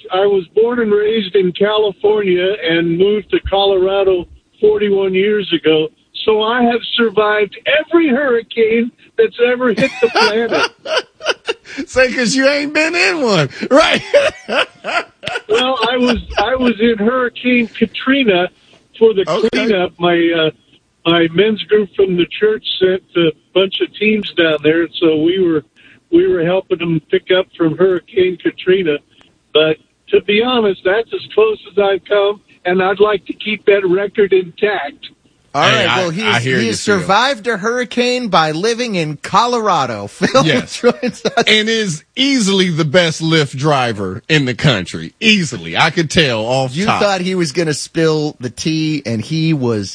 was born and raised in California and moved to Colorado 41 years ago. So I have survived every hurricane that's ever hit the planet. Say, because you ain't been in one, right? Well, I was in Hurricane Katrina for the cleanup. My men's group from the church sent a bunch of teams down there, so we were helping them pick up from Hurricane Katrina. But to be honest, that's as close as I've come, and I'd like to keep that record intact. All right, well, he has survived a hurricane by living in Colorado. Phil, yes, and is easily the best Lyft driver in the country. Easily, I could tell off you top. You thought he was going to spill the tea, and he what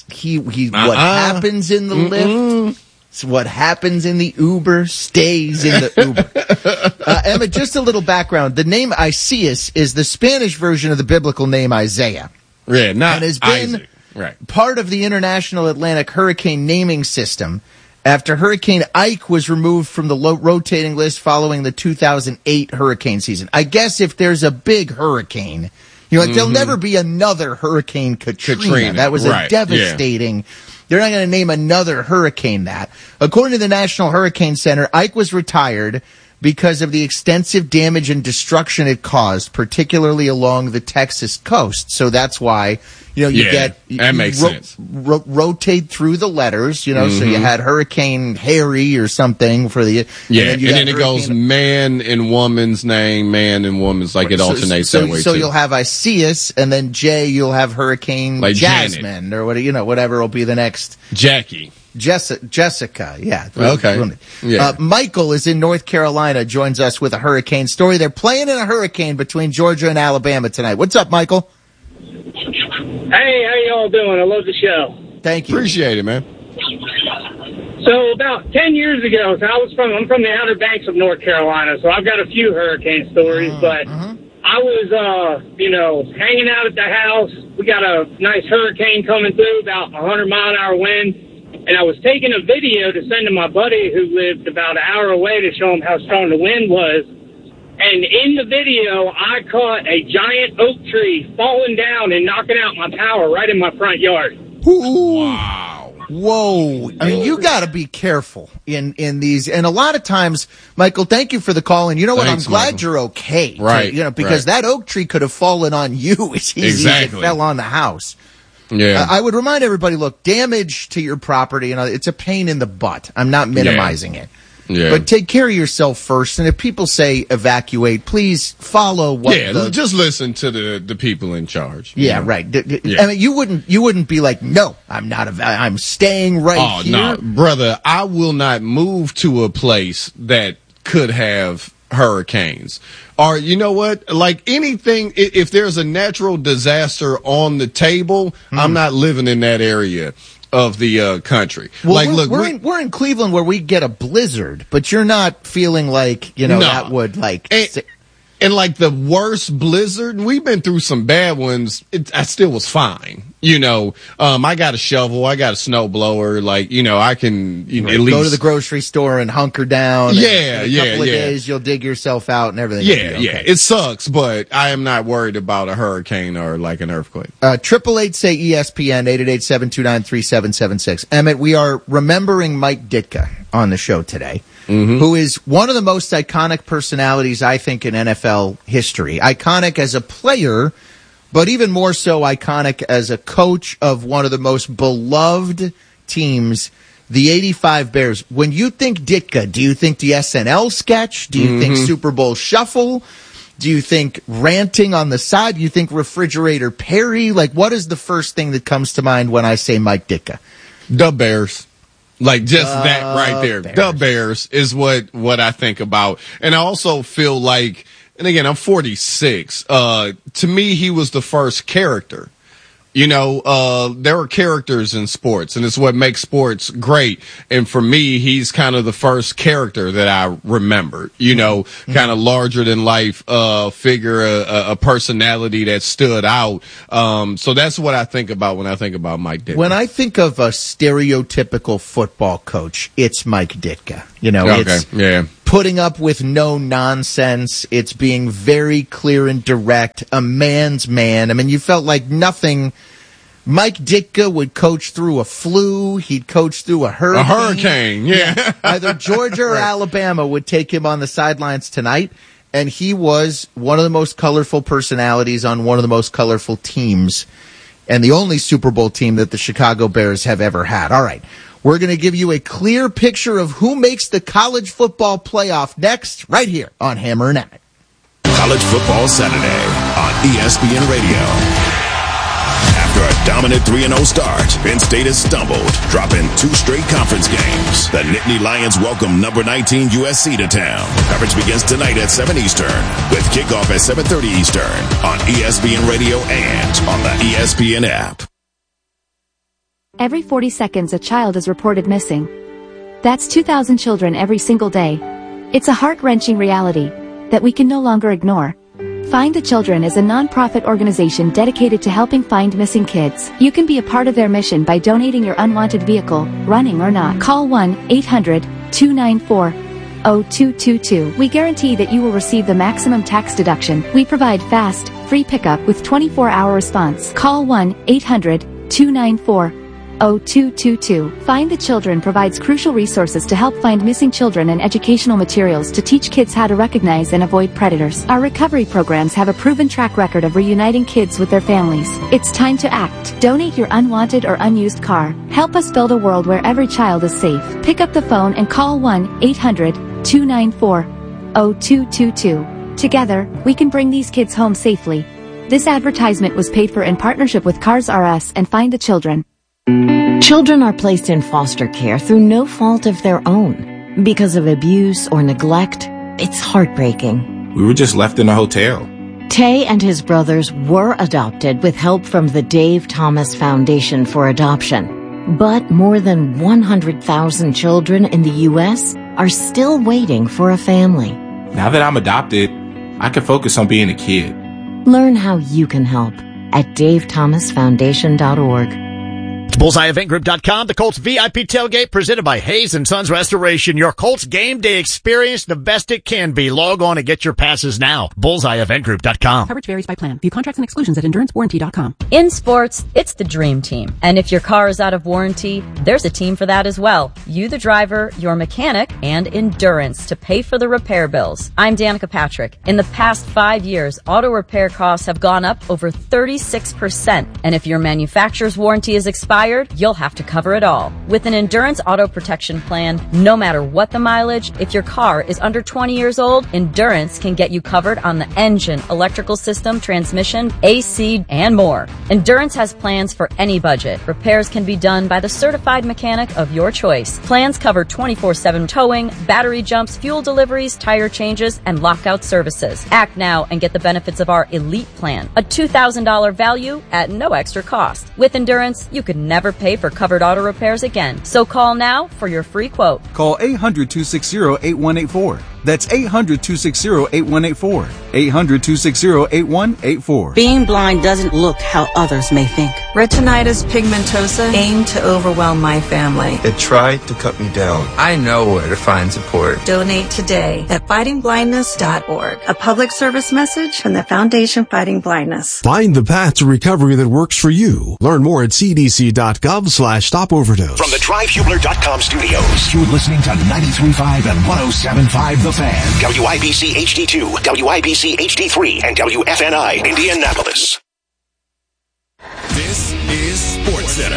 happens in the Lyft, so what happens in the Uber stays in the Uber. Emma, just a little background. The name Isaias is the Spanish version of the biblical name Isaiah. Yeah, not and has been Isaac. Right. Part of the International Atlantic Hurricane Naming System after Hurricane Ike was removed from the rotating list following the 2008 hurricane season. I guess if there's a big hurricane, there'll never be another Hurricane Katrina. That was a devastating. Yeah. They're not going to name another hurricane that. According to the National Hurricane Center, Ike was retired because of the extensive damage and destruction it caused, particularly along the Texas coast. So that's why, that makes sense. Rotate through the letters, so you had Hurricane Harry or something for the... And then it goes man and woman's name, man and woman's, like it alternates that way, so too. You'll have Isaias, and then J, you'll have Hurricane like Jasmine, Janet. Or whatever will be the next... Jackie. Jessica, yeah. Okay. Yeah. Michael is in North Carolina, joins us with a hurricane story. They're playing in a hurricane between Georgia and Alabama tonight. What's up, Michael? Hey, how y'all doing? I love the show. Thank you. Appreciate it, man. So about 10 years ago, I'm from the Outer Banks of North Carolina, so I've got a few hurricane stories, but I was, hanging out at the house. We got a nice hurricane coming through, about 100-mile-an-hour wind. And I was taking a video to send to my buddy who lived about an hour away to show him how strong the wind was. And in the video, I caught a giant oak tree falling down and knocking out my power right in my front yard. Ooh. Wow. Whoa. I mean, you got to be careful in these. And a lot of times, Michael, thank you for the call. And you know what? I'm glad you're okay. Right. Because that oak tree could have fallen on you as easy as it fell on the house. Yeah. I would remind everybody, look, damage to your property, it's a pain in the butt. I'm not minimizing it. Yeah. But take care of yourself first. And if people say evacuate, please follow what just listen to the people in charge. Yeah, right. I mean, you wouldn't be like, no, I'm not I'm staying right here. Oh, no, brother, I will not move to a place that could have hurricanes. Or you know what? Like anything, if there's a natural disaster on the table, I'm not living in that area of the country. Well, we're in Cleveland where we get a blizzard, but you're not feeling like that would like. And like the worst blizzard, we've been through some bad ones. I still was fine. I got a shovel, I got a snow blower. I can at least go to the grocery store and hunker down. Yeah, in a couple of days, you'll dig yourself out and everything. Yeah. It sucks, but I am not worried about a hurricane or like an earthquake. 888 say ESPN 888-729-3776. Emmett, we are remembering Mike Ditka on the show today. Who is one of the most iconic personalities, I think, in NFL history. Iconic as a player, but even more so iconic as a coach of one of the most beloved teams, the 85 Bears. When you think Ditka, do you think the SNL sketch? Do you think Super Bowl Shuffle? Do you think ranting on the side? Do you think Refrigerator Perry? Like, what is the first thing that comes to mind when I say Mike Ditka? The Bears. Like just that right there. Bears. The Bears is what I think about. And I also feel like, and again, I'm 46. To me, he was the first character. There are characters in sports, and it's what makes sports great. And for me, he's kind of the first character that I remembered, kind of larger than life, figure, a personality that stood out. So that's what I think about when I think about Mike Ditka. When I think of a stereotypical football coach, it's Mike Ditka. putting up with no nonsense. It's being very clear and direct, a man's man. I mean, you felt like nothing. Mike Ditka would coach through a flu. He'd coach through a hurricane. A hurricane, yeah. Either Georgia or Alabama would take him on the sidelines tonight, and he was one of the most colorful personalities on one of the most colorful teams, and the only Super Bowl team that the Chicago Bears have ever had. All right, we're going to give you a clear picture of who makes the college football playoff next, right here on Hammer and Emmett. College Football Saturday on ESPN Radio. After a dominant 3-0 start, Penn State has stumbled, dropping 2 straight conference games. The Nittany Lions welcome number 19 USC to town. Coverage begins tonight at 7 Eastern, with kickoff at 7:30 Eastern on ESPN Radio and on the ESPN app. Every 40 seconds a child is reported missing. That's 2,000 children every single day. It's a heart-wrenching reality that we can no longer ignore. Find the Children is a non-profit organization dedicated to helping find missing kids. You can be a part of their mission by donating your unwanted vehicle, running or not. Call 1-800-294-0222. We guarantee that you will receive the maximum tax deduction. We provide fast, free pickup with 24-hour response. Call 1-800-294-0222. Find the Children provides crucial resources to help find missing children and educational materials to teach kids how to recognize and avoid predators. Our recovery programs have a proven track record of reuniting kids with their families. It's time to act. Donate your unwanted or unused car. Help us build a world where every child is safe. Pick up the phone and call 1-800-294-0222. Together, we can bring these kids home safely. This advertisement was paid for in partnership with Cars R Us and Find the Children. Children are placed in foster care through no fault of their own. Because of abuse or neglect, it's heartbreaking. We were just left in a hotel. Tay and his brothers were adopted with help from the Dave Thomas Foundation for Adoption. But more than 100,000 children in the U.S. are still waiting for a family. Now that I'm adopted, I can focus on being a kid. Learn how you can help at davethomasfoundation.org. BullseyeEventGroup.com, the Colts VIP tailgate presented by Hayes & Sons Restoration. Your Colts game day experience the best it can be. Log on and get your passes now. BullseyeEventGroup.com. Coverage varies by plan. View contracts and exclusions at EnduranceWarranty.com. In sports, it's the dream team. And if your car is out of warranty, there's a team for that as well. You, the driver, your mechanic, and Endurance to pay for the repair bills. I'm Danica Patrick. In the past 5 years, auto repair costs have gone up over 36%. And if your manufacturer's warranty is expired, you'll have to cover it all. With an Endurance Auto Protection Plan, no matter what the mileage, if your car is under 20 years old, Endurance can get you covered on the engine, electrical system, transmission, AC, and more. Endurance has plans for any budget. Repairs can be done by the certified mechanic of your choice. Plans cover 24/7 towing, battery jumps, fuel deliveries, tire changes, and lockout services. Act now and get the benefits of our Elite Plan, a $2,000 value at no extra cost. With Endurance, you could never pay for covered auto repairs again. So call now for your free quote. Call 800-260-8184. That's 800-260-8184. 800-260-8184. Being blind doesn't look how others may think. Retinitis pigmentosa aimed to overwhelm my family. It tried to cut me down. I know where to find support. Donate today at fightingblindness.org. A public service message from the Foundation Fighting Blindness. Find the path to recovery that works for you. Learn more at cdc.gov/stopoverdose. From the DriveHubler.com studios, you're listening to 93.5 and 107.5 The Fan, WIBC HD2, WIBC HD3, and WFNI Indianapolis. This is SportsCenter.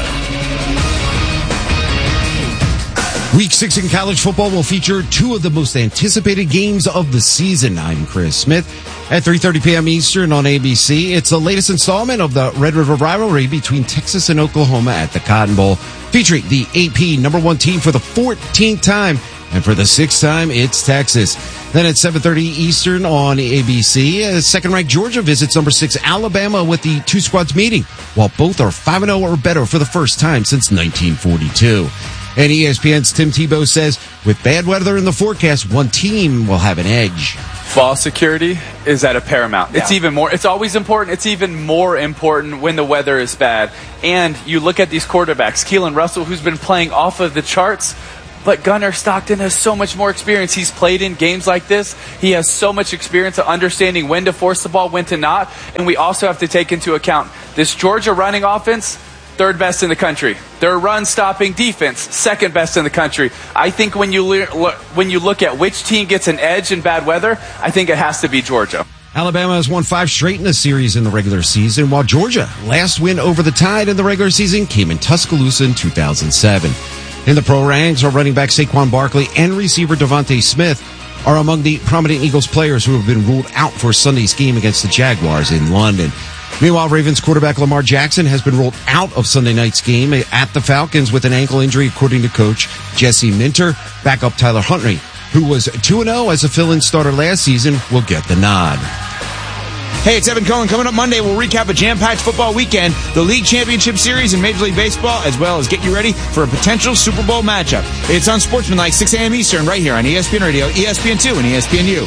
Week 6 in college football will feature 2 of the most anticipated games of the season. I'm Chris Smith. At 3:30 p.m. Eastern on ABC, it's the latest installment of the Red River rivalry between Texas and Oklahoma at the Cotton Bowl, featuring the AP #1 team for the 14th time. And for the 6th time, it's Texas. Then at 7:30 Eastern on ABC, second-ranked Georgia visits number 6 Alabama with the 2 squads meeting, while both are 5-0 or better for the first time since 1942. And ESPN's Tim Tebow says, with bad weather in the forecast, one team will have an edge. Fall security is at a paramount. Yeah. It's always important. It's even more important when the weather is bad. And you look at these quarterbacks, Keelan Russell, who's been playing off of the charts, but Gunnar Stockton has so much more experience. He's played in games like this. He has so much experience of understanding when to force the ball, when to not. And we also have to take into account this Georgia running offense, third best in the country. Their run-stopping defense, second best in the country. I think when you look at which team gets an edge in bad weather, I think it has to be Georgia. Alabama has won 5 straight in the series in the regular season, while Georgia, last win over the Tide in the regular season, came in Tuscaloosa in 2007. In the pro ranks, our running back Saquon Barkley and receiver Devontae Smith are among the prominent Eagles players who have been ruled out for Sunday's game against the Jaguars in London. Meanwhile, Ravens quarterback Lamar Jackson has been ruled out of Sunday night's game at the Falcons with an ankle injury, according to coach Jesse Minter. Backup Tyler Huntley, who was 2-0 as a fill-in starter last season, will get the nod. Hey, it's Evan Cohen. Coming up Monday, we'll recap a jam-packed football weekend, the League Championship Series in Major League Baseball, as well as get you ready for a potential Super Bowl matchup. It's on Sportsmanlike, 6 a.m. Eastern, right here on ESPN Radio, ESPN2, and ESPNU.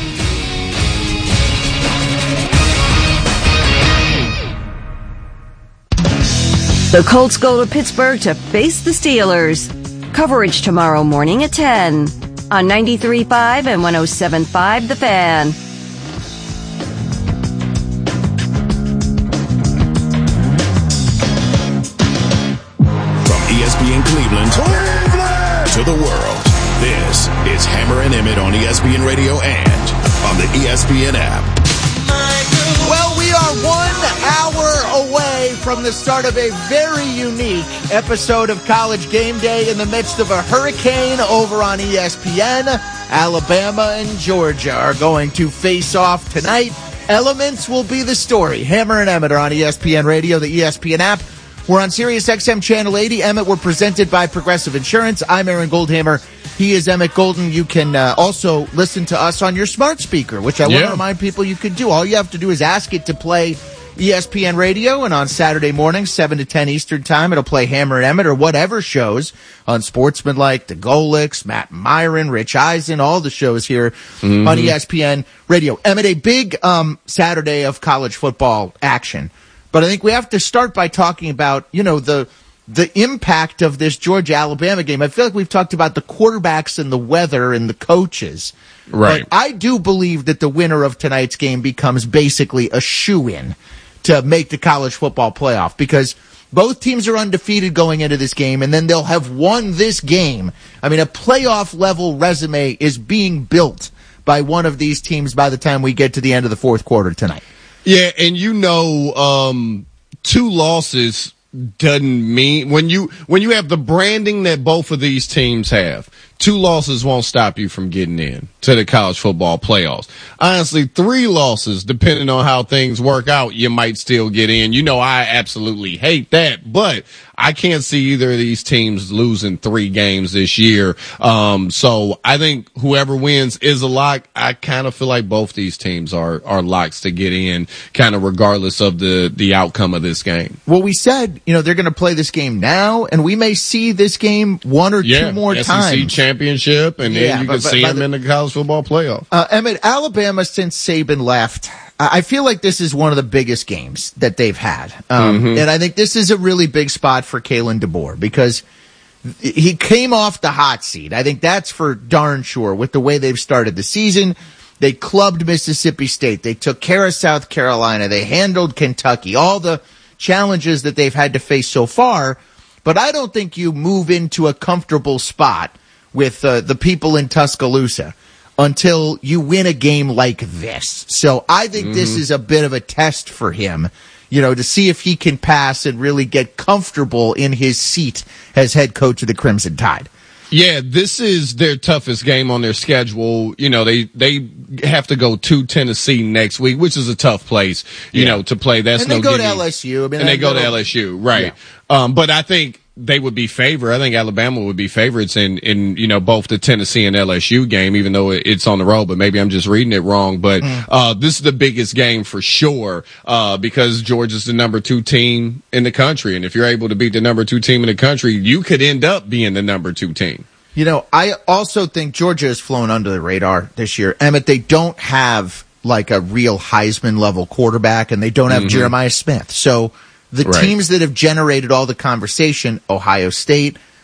The Colts go to Pittsburgh to face the Steelers. Coverage tomorrow morning at 10 on 93.5 and 107.5 The Fan. ESPN Cleveland to the world. This is Hammer and Emmett on ESPN Radio and on the ESPN app. Well, we are 1 hour away from the start of a very unique episode of College Game Day in the midst of a hurricane over on ESPN. Alabama and Georgia are going to face off tonight. Elements will be the story. Hammer and Emmett are on ESPN Radio, the ESPN app. We're on Sirius XM Channel 80. Emmett, we're presented by Progressive Insurance. I'm Aaron Goldhammer. He is Emmett Golden. You can also listen to us on your smart speaker, which I want to remind people you can do. All you have to do is ask it to play ESPN Radio, and on Saturday mornings, 7 to 10 Eastern Time, it'll play Hammer and Emmett or whatever shows on Sportsmanlike, the Golics, Matt Myron, Rich Eisen, all the shows here on ESPN Radio. Emmett, a big Saturday of college football action. But I think we have to start by talking about, you know, the impact of this Georgia-Alabama game. I feel like we've talked about the quarterbacks and the weather and the coaches. Right. But I do believe that the winner of tonight's game becomes basically a shoo-in to make the college football playoff because both teams are undefeated going into this game, and then they'll have won this game. I mean, a playoff-level resume is being built by one of these teams by the time we get to the end of the fourth quarter tonight. Yeah, and you know, 2 losses doesn't mean when you have the branding that both of these teams have, 2 losses won't stop you from getting in to the college football playoffs. Honestly, 3 losses, depending on how things work out, you might still get in. You know, I absolutely hate that, but I can't see either of these teams losing 3 games this year. So I think whoever wins is a lock. I kind of feel like both these teams are locks to get in, kind of regardless of the outcome of this game. Well, we said, you know, they're going to play this game now, and we may see this game 1 or 2 more times. SEC championship, and then you can see them in the college football playoff. Emmett, Alabama, since Saban left, I feel like this is one of the biggest games that they've had. And I think this is a really big spot for Kalen DeBoer because he came off the hot seat. I think that's for darn sure with the way they've started the season. They clubbed Mississippi State. They took care of South Carolina. They handled Kentucky, all the challenges that they've had to face so far. But I don't think you move into a comfortable spot with the people in Tuscaloosa until you win a game like this. So I think this is a bit of a test for him, you know, to see if he can pass and really get comfortable in his seat as head coach of the Crimson Tide. Yeah, this is their toughest game on their schedule. You know, they have to go to Tennessee next week, which is a tough place, you know, to play. That's and they go to LSU. I mean, and they go to LSU, right. Yeah. But I think they would be favored. I think Alabama would be favorites in, you know, both the Tennessee and LSU game, even though it's on the road, but maybe I'm just reading it wrong. But, this is the biggest game for sure, because Georgia's the number 2 team in the country. And if you're able to beat the number 2 team in the country, you could end up being the number 2 team. You know, I also think Georgia has flown under the radar this year. Emmett, they don't have like a real Heisman level quarterback, and they don't have Jeremiah Smith. So the teams that have generated all the conversation, Ohio State,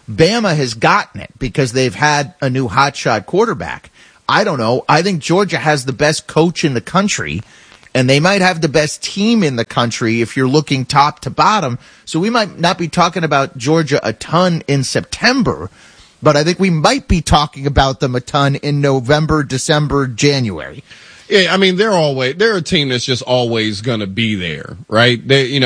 Bama has gotten it because they've had a new hotshot quarterback. I don't know. I think Georgia has the best coach in the country, and they might have the best team in the country if you're looking top to bottom. So we might not be talking about Georgia a ton in September, but I think we might be talking about them a ton in November, December, January. Yeah, I mean, they're a team that's just always going to be there, right? They,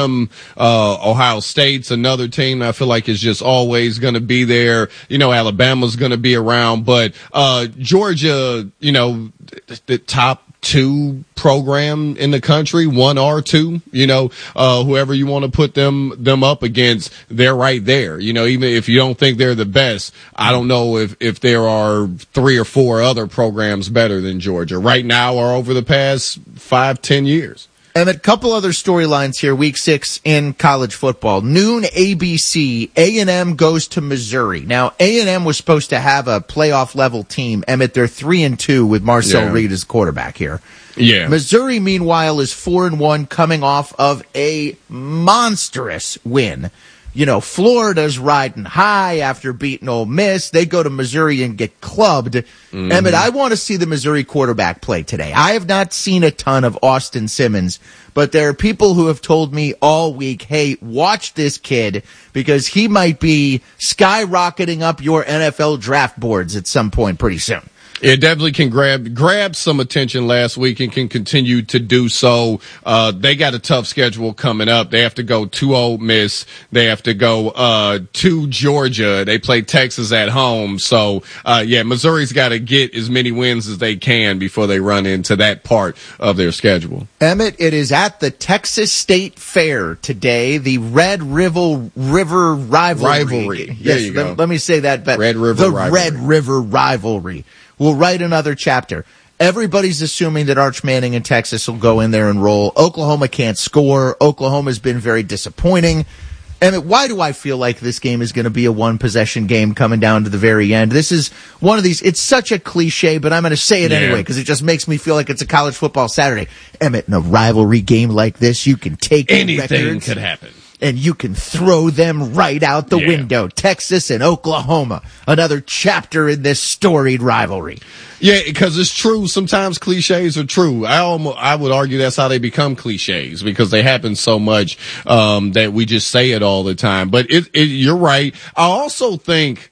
Ohio State's another team I feel like is just always going to be there. Alabama's going to be around, but, Georgia, the top 2 program in the country, 1 or 2, whoever you want to put them up against, they're right there. Even if you don't think they're the best, I don't know if there are 3 or 4 other programs better than Georgia right now or over the past 5-10 years. And a couple other storylines here, week 6 in college football. Noon ABC, A&M goes to Missouri. Now, A&M was supposed to have a playoff level team. Emmett, they're 3-2 with Marcel Reed as quarterback here. Yeah. Missouri, meanwhile, is 4-1 coming off of a monstrous win. Florida's riding high after beating Ole Miss. They go to Missouri and get clubbed. Mm-hmm. Emmett, I want to see the Missouri quarterback play today. I have not seen a ton of Austin Simmons, but there are people who have told me all week, hey, watch this kid because he might be skyrocketing up your NFL draft boards at some point pretty soon. It definitely can grab some attention last week and can continue to do so. They got a tough schedule coming up. They have to go to Ole Miss. They have to go to Georgia. They play Texas at home. So, Missouri's got to get as many wins as they can before they run into that part of their schedule. Emmett, it is at the Texas State Fair today, the Red River Rivalry. There you go. Let me say that better. Red River Rivalry. Red River Rivalry. We'll write another chapter. Everybody's assuming that Arch Manning in Texas will go in there and roll. Oklahoma can't score. Oklahoma's been very disappointing. And why do I feel like this game is going to be a one-possession game coming down to the very end? This is one of these, it's such a cliche, but I'm going to say it anyway because it just makes me feel like it's a college football Saturday. Emmett, in a rivalry game like this, you can take anything records, could happen. and you can throw them right out the window. Texas and Oklahoma, another chapter in this storied rivalry. Yeah, because it's true. Sometimes cliches are true. I would argue that's how they become cliches because they happen so much that we just say it all the time. But you're right. I don't think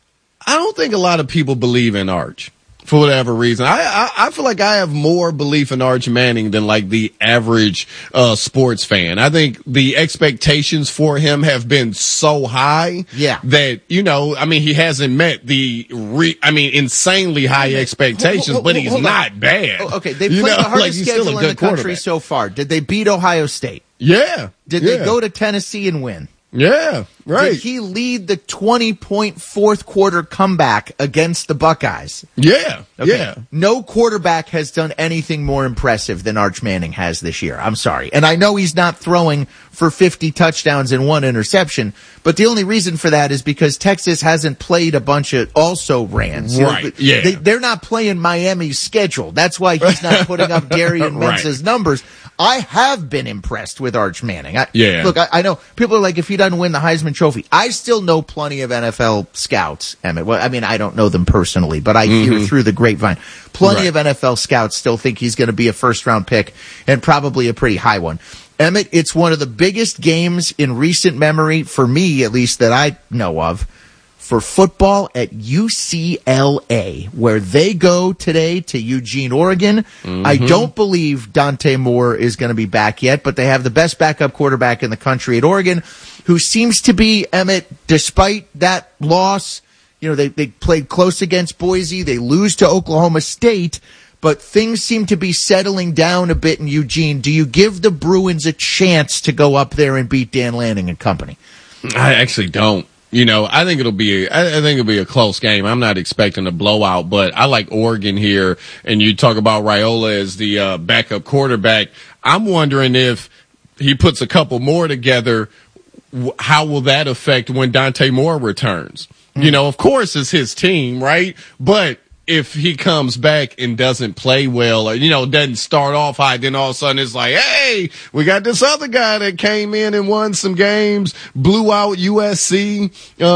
a lot of people believe in Arch. For whatever reason, I feel like I have more belief in Arch Manning than like the average sports fan. I think the expectations for him have been so high that, he hasn't met the insanely high expectations, but he's not bad. Okay, they played the hardest schedule in the country so far. Did they beat Ohio State? Yeah. Did they go to Tennessee and win? Yeah, right. Did he lead the 20-point fourth quarter comeback against the Buckeyes? Yeah, okay. Yeah. No quarterback has done anything more impressive than Arch Manning has this year. I'm sorry. And I know he's not throwing for 50 touchdowns and 1 interception, but the only reason for that is because Texas hasn't played a bunch of also-rans. Right, They're not playing Miami's schedule. That's why he's not putting up Darian Mentz's numbers. I have been impressed with Arch Manning. Look, I know people are like, if he doesn't win the Heisman Trophy, I still know plenty of NFL scouts, Emmett. Well, I mean, I don't know them personally, but I hear through the grapevine. Plenty of NFL scouts still think he's going to be a first-round pick and probably a pretty high one. Emmett, it's one of the biggest games in recent memory, for me at least, that I know of, for football at UCLA, where they go today to Eugene, Oregon. I don't believe Dante Moore is going to be back yet, but they have the best backup quarterback in the country at Oregon, who seems to be, Emmett, despite that loss, they played close against Boise. They lose to Oklahoma State, but things seem to be settling down a bit in Eugene. Do you give the Bruins a chance to go up there and beat Dan Lanning and company? I actually don't. I think it'll be a close game. I'm not expecting a blowout, but I like Oregon here. And you talk about Raiola as the backup quarterback. I'm wondering if he puts a couple more together, how will that affect when Dante Moore returns? Of course it's his team, right? But if he comes back and doesn't play well, or, doesn't start off high, then all of a sudden it's like, hey, we got this other guy that came in and won some games, blew out USC,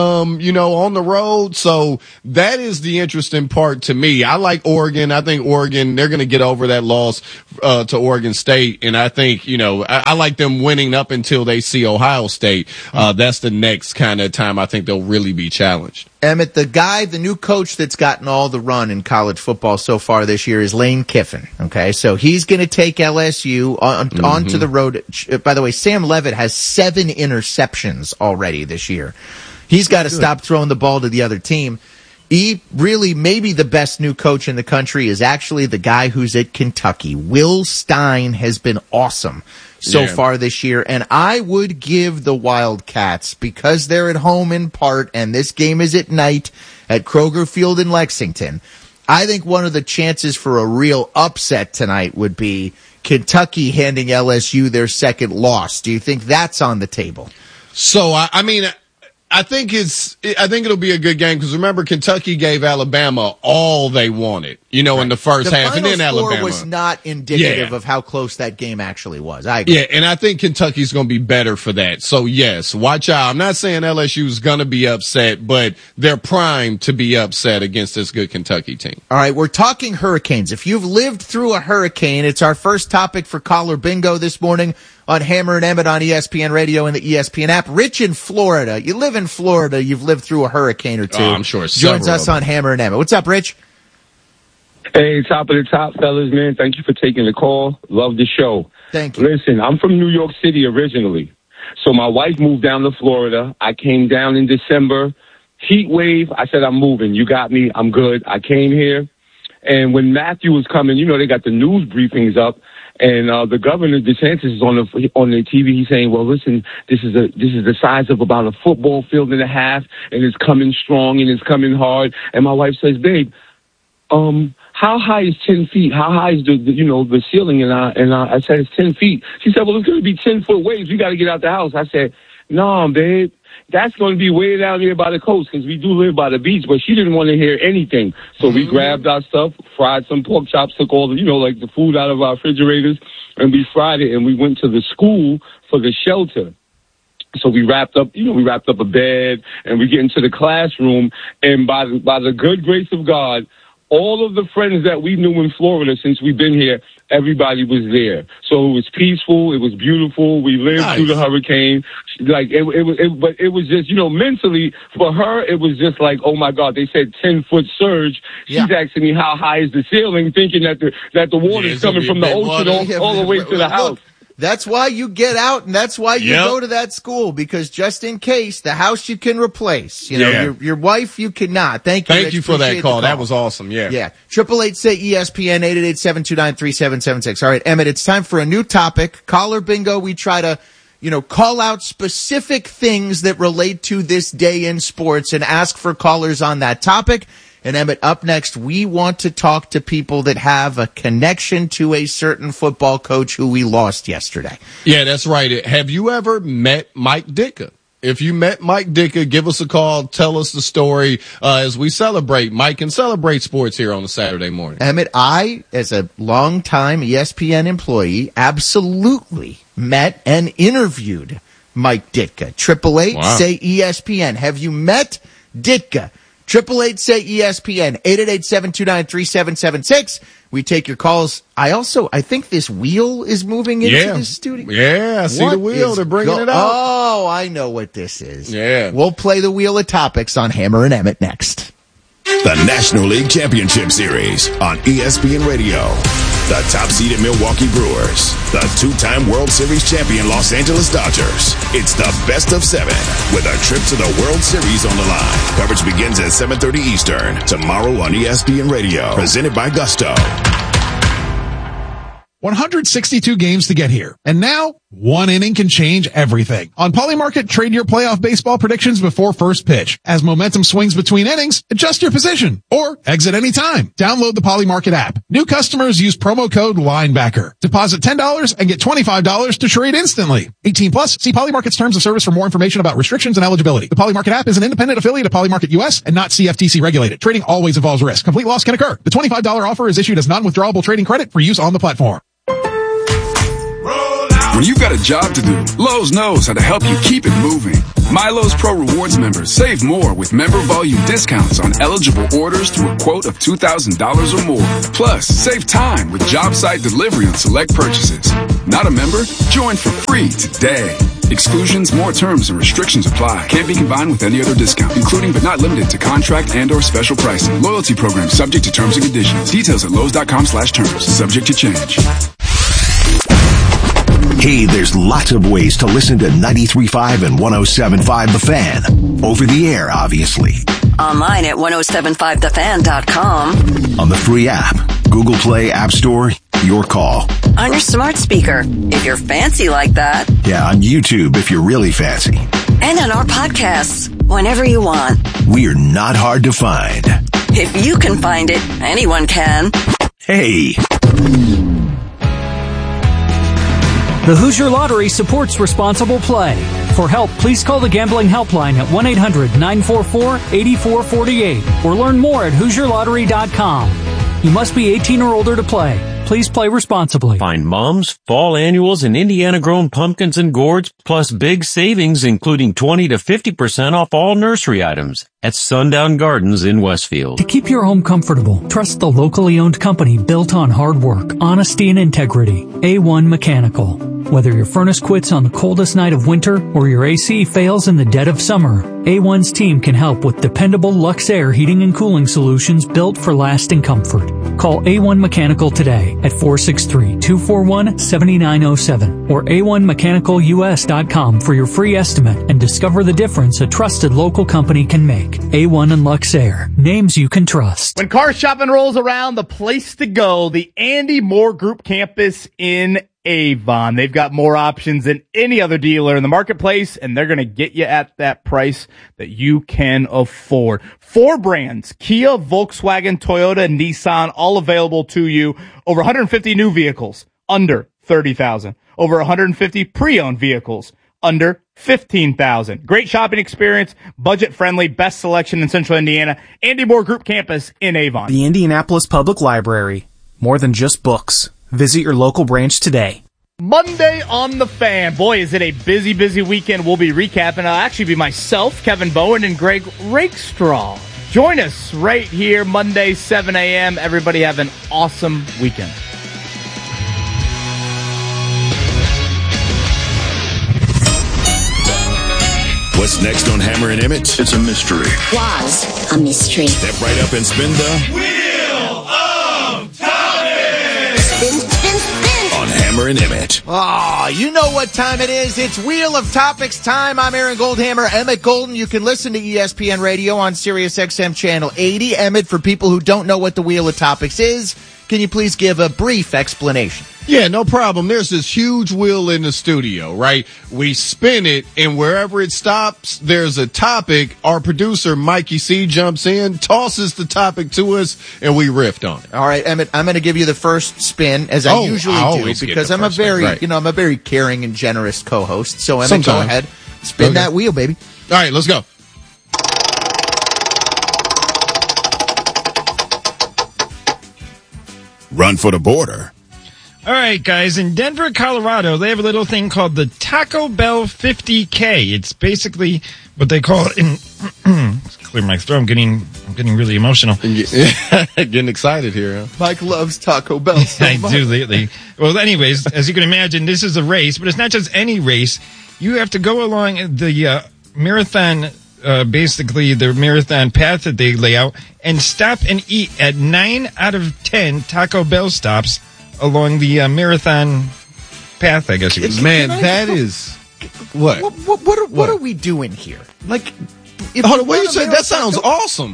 on the road. So that is the interesting part to me. I like Oregon. I think Oregon, they're going to get over that loss to Oregon State. And I think, I like them winning up until they see Ohio State. That's the next kind of time I think they'll really be challenged. Emmett, the new coach that's gotten all the run in college football so far this year is Lane Kiffin. Okay, so he's going to take LSU onto the road. By the way, Sam Leavitt has 7 interceptions already this year. He's got to stop throwing the ball to the other team. He really, maybe the best new coach in the country is actually the guy who's at Kentucky. Will Stein has been awesome so far this year, and I would give the Wildcats, because they're at home in part, and this game is at night at Kroger Field in Lexington, I think one of the chances for a real upset tonight would be Kentucky handing LSU their second loss. Do you think that's on the table? So, I think it'll be a good game, because remember, Kentucky gave Alabama all they wanted, in the first half, and then Alabama. The final score was not indicative of how close that game actually was. I agree. Yeah, and I think Kentucky's going to be better for that. So yes, watch out. I'm not saying LSU's going to be upset, but they're primed to be upset against this good Kentucky team. All right, we're talking hurricanes. If you've lived through a hurricane, it's our first topic for Caller Bingo this morning on Hammer and Emmett on ESPN Radio and the ESPN app. Rich in Florida. You live in Florida. You've lived through a hurricane or two. Oh, I'm sure. Joins us on Hammer and Emmett. What's up, Rich? Hey, top of the top, fellas, man. Thank you for taking the call. Love the show. Thank you. Listen, I'm from New York City originally. So my wife moved down to Florida. I came down in December. Heat wave. I said, I'm moving. You got me. I'm good. I came here. And when Matthew was coming, they got the news briefings up. And the governor DeSantis is on the TV. He's saying, "Well, listen, this is the size of about a football field and a half, and it's coming strong and it's coming hard." And my wife says, "Babe, how high is 10 feet? How high is the ceiling?" And I said, "It's 10 feet." She said, "Well, it's going to be 10-foot waves. We got to get out the house." I said, "No, babe. That's going to be way down here by the coast, because we do live by the beach." But she didn't want to hear anything. So we grabbed our stuff, fried some pork chops, took all the, the food out of our refrigerators, and we fried it, and we went to the school for the shelter. So we wrapped up a bed, and we get into the classroom, and by the good grace of God, all of the friends that we knew in Florida since we've been here, everybody was there. So it was peaceful. It was beautiful. We lived through the hurricane. Like but it was just, mentally for her, it was just like, oh my God, they said 10-foot surge. She's asking me how high is the ceiling, thinking that the water's coming from the ocean all the way to the house. That's why you get out, and that's why you go to that school, because just in case, the house you can replace. Your wife you cannot. Thank you. Thank you for that call. That was awesome. Yeah. 888 say ESPN 888-729-3776. All right, Emmett, it's time for a new topic. Caller Bingo. We try to, call out specific things that relate to this day in sports and ask for callers on that topic. And Emmett, up next, we want to talk to people that have a connection to a certain football coach who we lost yesterday. Yeah, that's right. Have you ever met Mike Ditka? If you met Mike Ditka, give us a call. Tell us the story as we celebrate Mike and celebrate sports here on a Saturday morning. Emmett, I, as a longtime ESPN employee, absolutely met and interviewed Mike Ditka. 888 say ESPN. Have you met Ditka? 888 say ESPN. 888-729-3776. We take your calls. I think this wheel is moving into the studio. Yeah, I see the wheel. They're bringing it out. Oh, I know what this is. Yeah. We'll play the Wheel of Topics on Hammer and Emmett next. The National League Championship Series on ESPN Radio. The top-seeded Milwaukee Brewers. The two-time World Series champion Los Angeles Dodgers. It's the best of 7 with a trip to the World Series on the line. Coverage begins at 7:30 Eastern tomorrow on ESPN Radio. Presented by Gusto. 162 games to get here. And now, one inning can change everything. On Polymarket, trade your playoff baseball predictions before first pitch. As momentum swings between innings, adjust your position or exit anytime. Download the Polymarket app. New customers use promo code LINEBACKER. Deposit $10 and get $25 to trade instantly. 18 plus. See Polymarket's terms of service for more information about restrictions and eligibility. The Polymarket app is an independent affiliate of Polymarket US and not CFTC regulated. Trading always involves risk. Complete loss can occur. The $25 offer is issued as non-withdrawable trading credit for use on the platform. When you've got a job to do, Lowe's knows how to help you keep it moving. My Lowe's Pro Rewards members save more with member volume discounts on eligible orders through a quote of $2,000 or more. Plus, save time with job site delivery on select purchases. Not a member? Join for free today. Exclusions, more terms, and restrictions apply. Can't be combined with any other discount, including but not limited to contract and or special pricing. Loyalty program subject to terms and conditions. Details at Lowe's.com/terms. Subject to change. Hey, there's lots of ways to listen to 93.5 and 107.5 The Fan. Over the air, obviously. Online at 1075thefan.com. On the free app, Google Play, App Store, your call. On your smart speaker, if you're fancy like that. Yeah, on YouTube, if you're really fancy. And on our podcasts, whenever you want. We're not hard to find. If you can find it, anyone can. Hey. The Hoosier Lottery supports responsible play. For help, please call the Gambling Helpline at 1-800-944-8448 or learn more at HoosierLottery.com. You must be 18 or older to play. Please play responsibly. Find Mom's fall annuals and Indiana-grown pumpkins and gourds, plus big savings including 20 to 50% off all nursery items at Sundown Gardens in Westfield. To keep your home comfortable, trust the locally owned company built on hard work, honesty, and integrity. A1 Mechanical. Whether your furnace quits on the coldest night of winter or your AC fails in the dead of summer, A1's team can help with dependable Luxair heating and cooling solutions built for lasting comfort. Call A1 Mechanical today at 463-241-7907 or A1MechanicalUS.com for your free estimate and discover the difference a trusted local company can make. A1 and Luxair, names you can trust. When car shopping rolls around, the place to go, the Andy Moore Group campus in Avon. They've got more options than any other dealer in the marketplace, and they're going to get you at that price that you can afford. 4 brands, Kia, Volkswagen, Toyota, Nissan, all available to you. Over 150 new vehicles, under $30,000. Over 150 pre-owned vehicles, under $15,000. Great shopping experience, budget-friendly, best selection in Central Indiana. Andy Moore Group campus in Avon. The Indianapolis Public Library. More than just books. Visit your local branch today. Monday on The Fan. Boy, is it a busy, busy weekend. We'll be recapping. It'll actually be myself, Kevin Bowen, and Greg Rakestraw. Join us right here Monday, 7 a.m. Everybody have an awesome weekend. What's next on Hammer and Emmett? It's a mystery. Was a mystery. Step right up and spin the Wheel of Topics. Spin, spin, spin. on Hammer and Emmett. Oh, you know what time it is. It's Wheel of Topics time. I'm Aaron Goldhammer. Emmett Golden. You can listen to ESPN Radio on Sirius XM Channel 80. Emmett, for people who don't know what the Wheel of Topics is, can you please give a brief explanation? Yeah, no problem. There's this huge wheel in the studio, right? We spin it, and wherever it stops, there's a topic. Our producer, Mikey C, jumps in, tosses the topic to us, and we riffed on it. All right, Emmett, I'm going to give you the first spin, as I usually do, because I'm a very caring and generous co-host. So, Emmett, go ahead. Spin that wheel, baby. All right, let's go. Run for the border. All right, guys, in Denver, Colorado, they have a little thing called the Taco Bell 50K. It's basically what they call it in clear my throat. I'm getting really emotional. Getting excited here, huh? Mike loves Taco Bell so much. I do lately. Well, anyways, as you can imagine, this is a race, but it's not just any race. You have to go along the marathon, basically the marathon path that they lay out, and stop and eat at 9 out of 10 Taco Bell stops along the marathon path, I guess you would say. Man, that is what? What are we doing here? Like, hold on, what you say? That sounds awesome.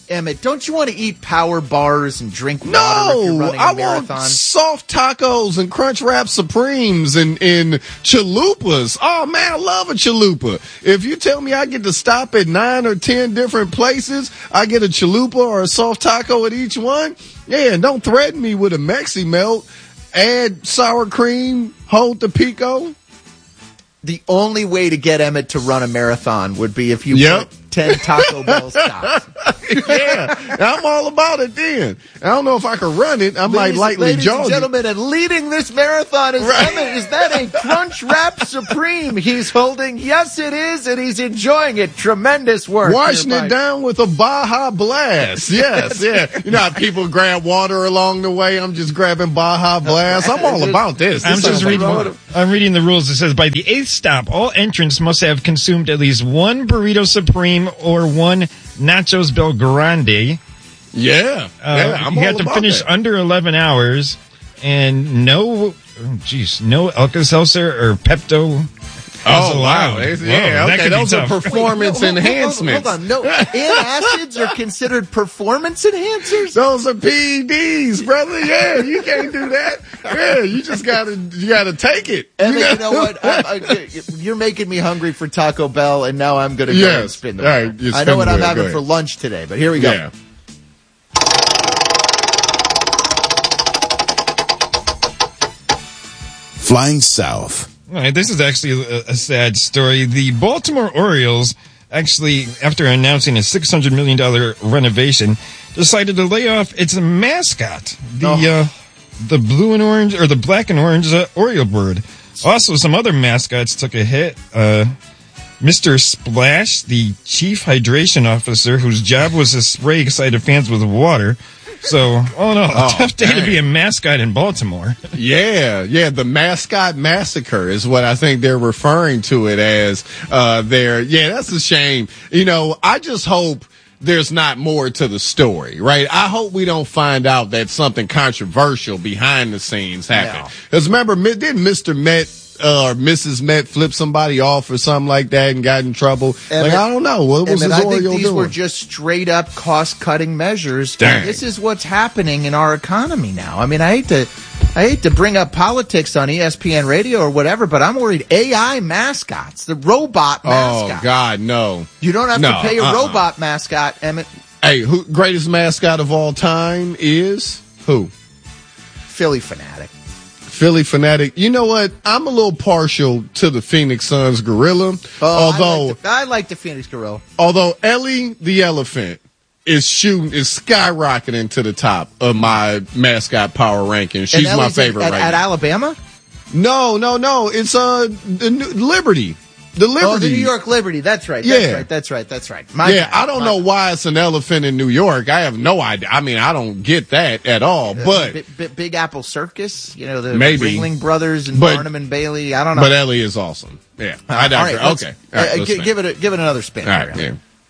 Emmett, don't you want to eat power bars and drink water if you're running a marathon? Want soft tacos and Crunch Wrap Supremes and chalupas. Oh, man, I love a chalupa. If you tell me I get to stop at 9 or 10 different places, I get a chalupa or a soft taco at each one, yeah, and don't threaten me with a Mexi Melt. Add sour cream, hold the pico. The only way to get Emmett to run a marathon would be if you put 10 Taco Bell stops. Yeah, I'm all about it then. I don't know if I can run it. I might lightly ladies jog and gentlemen, and leading this marathon is Emmett. Is that a Crunch Wrap Supreme he's holding? Yes, it is, and he's enjoying it. Tremendous work. Washing it down with a Baja Blast. Yes, yeah. You know how people grab water along the way? I'm just grabbing Baja Blast. I'm all about this. I'm reading the rules. It says, by the 8th stop, all entrants must have consumed at least one Burrito Supreme or one Nachos Bel Grande. Yeah. You have to finish under 11 hours, and no Alka-Seltzer or Pepto. Oh, wow. Yeah, okay. Those are performance enhancements. Hold on. No, antacids are considered performance enhancers? Those are PEDs, brother. Yeah, you can't do that. Yeah, you just gotta take it. And you know what? You're making me hungry for Taco Bell, and now I'm going to go and spin the wheel. Right, I know what I'm having for lunch today, but here we go. Yeah. Flying south. All right, this is actually a sad story. The Baltimore Orioles, actually, after announcing a $600 million renovation, decided to lay off its mascot, the blue and orange, or the black and orange Oriole bird. Also, some other mascots took a hit. Mr. Splash, the chief hydration officer, whose job was to spray excited fans with water. So, tough day to be a mascot in Baltimore. Yeah, the mascot massacre is what I think they're referring to it as there. Yeah, that's a shame. You know, I just hope there's not more to the story, right? I hope we don't find out that something controversial behind the scenes happened. Because remember, didn't Mr. Met or Mrs. Met flip somebody off or something like that and got in trouble? I don't know. What was his I think Oriole these doing? were just straight up cost-cutting measures. Dang. This is what's happening in our economy now. I mean, I hate to bring up politics on ESPN radio or whatever, but I'm worried AI mascots, the robot mascot. Oh, God, no. You don't have to pay a robot mascot, Emmett. Hey, greatest mascot of all time is who? Philly Fanatic. Philly Fanatic. You know what? I'm a little partial to the Phoenix Suns gorilla. I like the Phoenix gorilla. Although Ellie the elephant is skyrocketing to the top of my mascot power ranking. She's my favorite right now. At Alabama? No. It's the Liberty. The Liberty. Oh, the New York Liberty. That's right. That's right. I don't know why it's an elephant in New York. I have no idea. I mean, I don't get that at all. But Big Apple Circus, you know, the maybe Ringling Brothers and Barnum and Bailey. I don't know. But Ellie is awesome. Yeah. All right, give it another spin. All right. Yeah.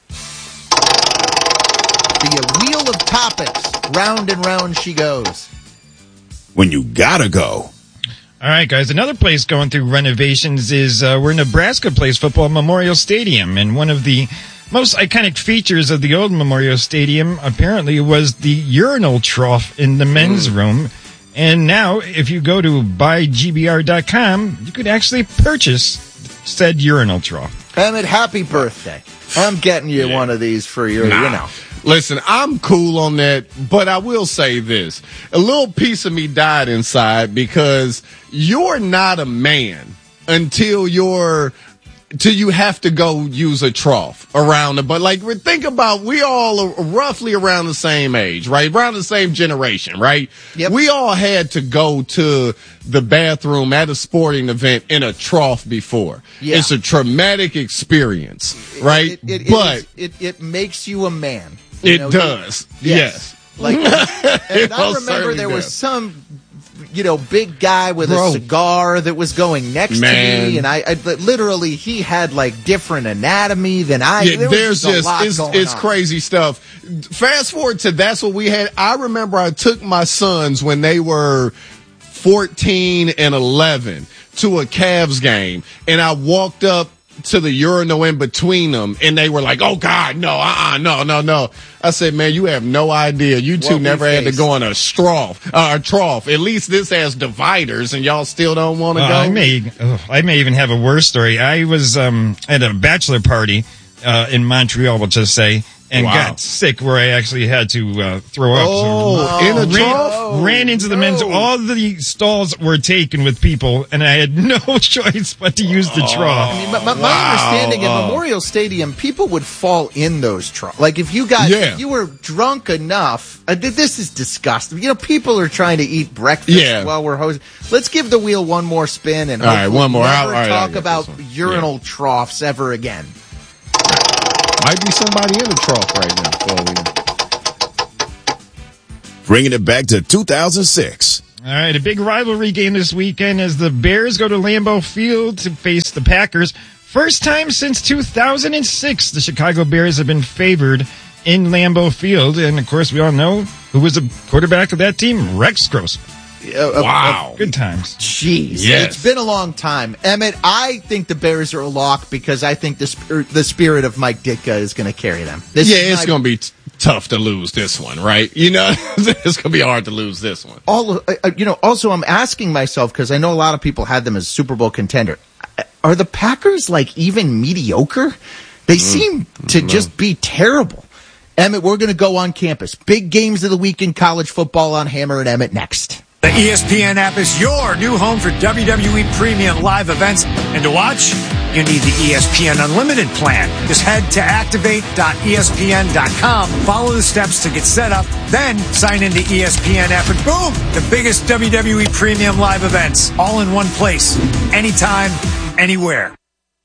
The wheel of topics. Round and round she goes. When you gotta go. All right, guys. Another place going through renovations is where Nebraska plays football, Memorial Stadium. And one of the most iconic features of the old Memorial Stadium apparently was the urinal trough in the men's room. And now, if you go to buygbr.com, you could actually purchase said urinal trough. Emmett, happy birthday. I'm getting you one of these for your, Listen, I'm cool on that, but I will say this. A little piece of me died inside because you're not a man until you have to go use a trough around it. But think about, we all are roughly around the same age, right? Around the same generation, right? Yep. We all had to go to the bathroom at a sporting event in a trough before. Yeah. It's a traumatic experience, right? It makes you a man. It does. Yes. And I remember there was some, big guy with a cigar that was going next to me, and I literally, he had different anatomy than I. Yeah, it's crazy stuff. Fast forward to that's what we had. I remember I took my sons when they were 14 and 11 to a Cavs game, and I walked up to the urinal in between them, and they were like, "Oh God, no, no." I said, "Man, you have no idea. You two never had to go on a trough. At least this has dividers, and y'all still don't want to go." I may even have a worse story. I was at a bachelor party in Montreal, we'll just say, and got sick where I actually had to throw up. In a trough? Ran into the men's. All the stalls were taken with people, and I had no choice but to use the trough. I mean, my understanding at Memorial Stadium, people would fall in those troughs. Like if you were drunk enough, this is disgusting. You know, people are trying to eat breakfast while we're hosting. Let's give the wheel one more spin and one more. Never talk about urinal troughs ever again. Might be somebody in the trough right now. Bringing it back to 2006. All right, a big rivalry game this weekend as the Bears go to Lambeau Field to face the Packers. First time since 2006, the Chicago Bears have been favored in Lambeau Field. And, of course, we all know who was the quarterback of that team, Rex Grossman. Wow. Good times. Jeez. Yes. It's been a long time. Emmett, I think the Bears are a lock because I think the spirit of Mike Ditka is going to carry them. It's going to be tough to lose this one, right? You know, it's going to be hard to lose this one. Also, I'm asking myself, because I know a lot of people had them as a Super Bowl contender. Are the Packers, like, even mediocre? They seem to just be terrible. Emmett, we're going to go on campus. Big games of the week in college football on Hammer and Emmett next. The ESPN app is your new home for WWE Premium live events. And to watch, you need the ESPN Unlimited plan. Just head to activate.espn.com, follow the steps to get set up, then sign into ESPN app, and boom, the biggest WWE Premium live events, all in one place, anytime, anywhere.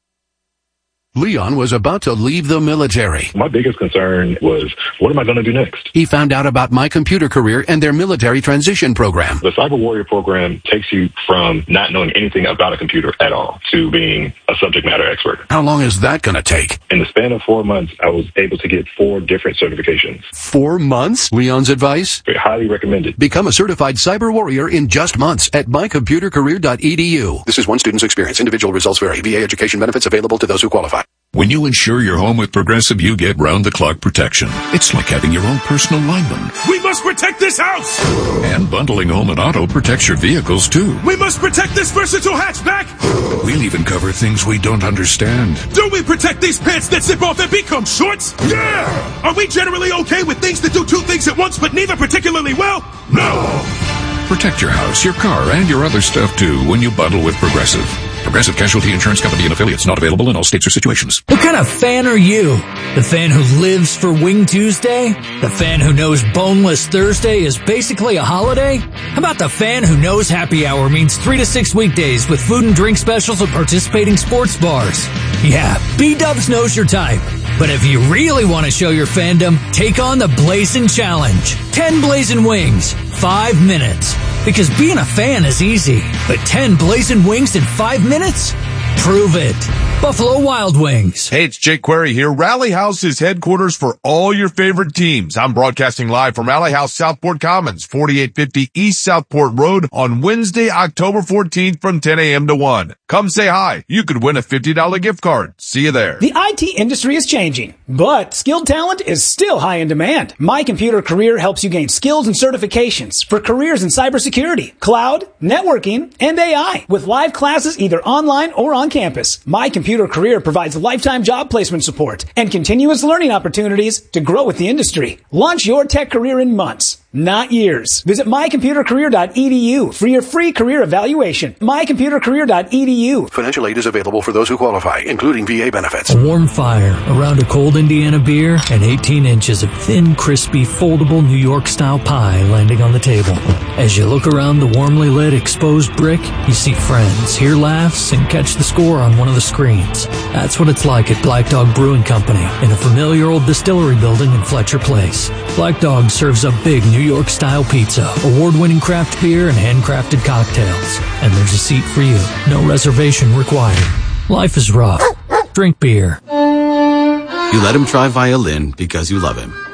Leon was about to leave the military. My biggest concern was, what am I going to do next? He found out about My Computer Career and their military transition program. The Cyber Warrior program takes you from not knowing anything about a computer at all to being a subject matter expert. How long is that going to take? In the span of 4 months, I was able to get 4 different certifications. 4 months? Leon's advice? Highly recommended. Become a certified cyber warrior in just months at mycomputercareer.edu. This is one student's experience. Individual results vary. VA education benefits available to those who qualify. When you insure your home with Progressive, you get round-the-clock protection. It's like having your own personal lineman. We must protect this house! And bundling home and auto protects your vehicles, too. We must protect this versatile hatchback! We'll even cover things we don't understand. Do we protect these pants that zip off and become shorts? Yeah! Are we generally okay with things that do 2 things at once, but neither particularly well? No! Protect your house, your car, and your other stuff, too, when you bundle with Progressive. Progressive Casualty Insurance Company and affiliates, not available in all states or situations. What kind of fan are you? The fan who lives for Wing Tuesday? The fan who knows Boneless Thursday is basically a holiday? How about the fan who knows happy hour means 3 to 6 weekdays with food and drink specials at participating sports bars? Yeah, B-Dubs knows your type. But if you really want to show your fandom, take on the Blazin' Challenge. 10 Blazin' Wings, 5 minutes. Because being a fan is easy, but 10 Blazin' Wings in 5 minutes? Prove it. Buffalo Wild Wings. Hey, it's Jake Query here. Rally House is headquarters for all your favorite teams. I'm broadcasting live from Rally House Southport Commons, 4850 East Southport Road on Wednesday, October 14th from 10 a.m. to 1. Come say hi. You could win a $50 gift card. See you there. The IT industry is changing, but skilled talent is still high in demand. My Computer Career helps you gain skills and certifications for careers in cybersecurity, cloud, networking, and AI with live classes either online or on campus. My Computer Career provides lifetime job placement support and continuous learning opportunities to grow with the industry. Launch your tech career in months, not years. Visit mycomputercareer.edu for your free career evaluation. mycomputercareer.edu. Financial aid is available for those who qualify, including VA benefits. A warm fire around a cold Indiana beer and 18 inches of thin, crispy, foldable New York-style pie landing on the table. As you look around the warmly lit exposed brick, you see friends, hear laughs, and catch the score on one of the screens. That's what it's like at Black Dog Brewing Company in a familiar old distillery building in Fletcher Place. Black Dog serves up big New York-style pizza, award-winning craft beer, and handcrafted cocktails. And there's a seat for you. No reservation required. Life is rough. Drink beer. You let him try violin because you love him.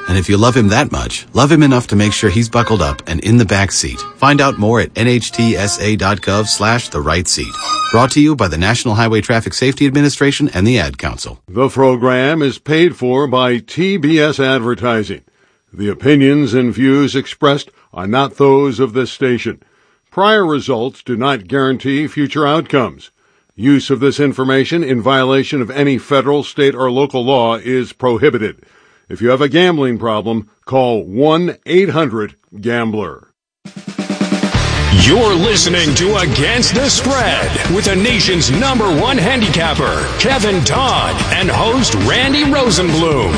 And if you love him that much, love him enough to make sure he's buckled up and in the back seat. Find out more at nhtsa.gov/the right seat. Brought to you by the National Highway Traffic Safety Administration and the Ad Council. The program is paid for by TBS Advertising. The opinions and views expressed are not those of this station. Prior results do not guarantee future outcomes. Use of this information in violation of any federal, state, or local law is prohibited. If you have a gambling problem, call 1-800-GAMBLER. You're listening to Against the Spread with the nation's #1 handicapper, Kevin Todd, and host Randy Rosenblum.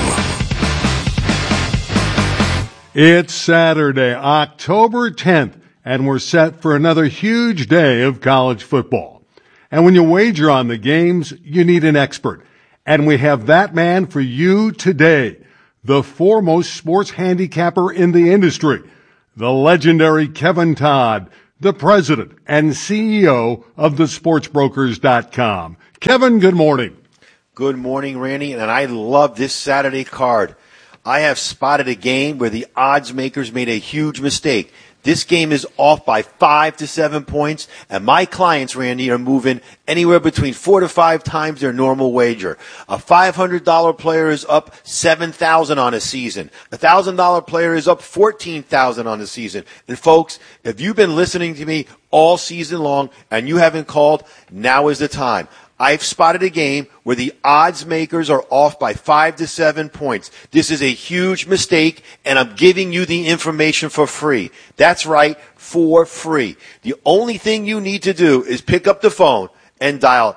It's Saturday, October 10th, and we're set for another huge day of college football. And when you wager on the games, you need an expert. And we have that man for you today, the foremost sports handicapper in the industry, the legendary Kevin Todd, the president and CEO of thesportsbrokers.com. Kevin, good morning. Good morning, Randy, and I love this Saturday card. I have spotted a game where the odds makers made a huge mistake. This game is off by 5 to 7 points, and my clients, Randy, are moving anywhere between 4 to 5 times their normal wager. A $500 player is up $7,000 on a season. A $1,000 player is up $14,000 on the season. And folks, if you've been listening to me all season long and you haven't called, now is the time. I've spotted a game where the odds makers are off by 5 to 7 points. This is a huge mistake, and I'm giving you the information for free. That's right, for free. The only thing you need to do is pick up the phone and dial